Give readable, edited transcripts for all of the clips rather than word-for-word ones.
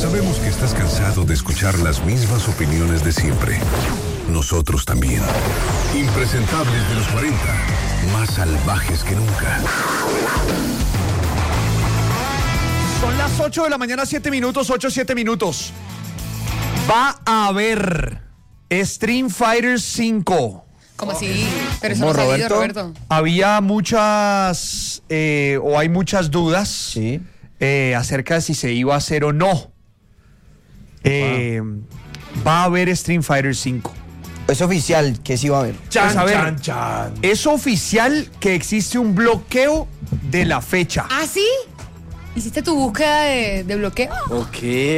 Sabemos que estás cansado de escuchar las mismas opiniones de siempre. Nosotros también. Impresentables de los 40, más salvajes que nunca. Son las 8 de la mañana, 7 minutos, 7 minutos. Va a haber Street Fighter 5. ¿Cómo así? Pero eso no ha salido, Roberto. Había muchas, o hay muchas dudas Sí. Acerca de si se iba a hacer o no. Va a haber Street Fighter 5. Es oficial que sí va a haber. Pues a ver, es oficial que existe un bloqueo de la fecha. ¿Ah, sí? ¿Hiciste tu búsqueda de bloqueo? Ok.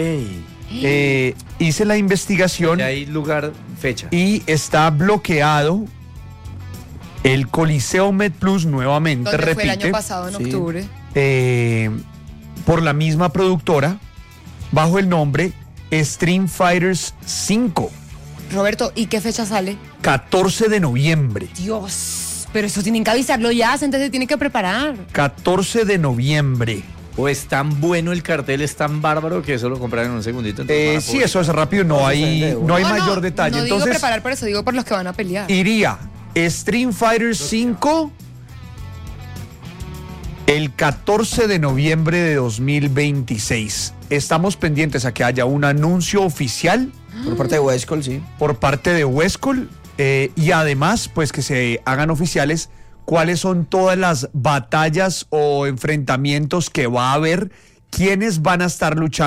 Hice la investigación Y hay lugar, fecha. y está bloqueado el Coliseo MedPlus nuevamente, ¿Dónde fue el repite, año pasado, en Sí. octubre? por la misma productora, bajo el nombre Street Fighters 5, Roberto, ¿y qué fecha sale? 14 de noviembre. Dios, pero eso tienen que avisarlo ya, antes se tienen que preparar. 14 de noviembre. O es tan bueno el cartel, es tan bárbaro que eso lo compran en un segundito. entonces van a Sí, poder- eso es rápido, no hay mayor detalle. No digo Entonces, preparar por eso, digo por los que van a pelear. iría Street Fighter 5 el 14 de noviembre de 2026. Estamos pendientes a que haya un anuncio oficial Por parte de Westcol, sí. por parte de Westcol y además pues que se hagan oficiales cuáles son todas las batallas o enfrentamientos que va a haber, quiénes van a estar luchando.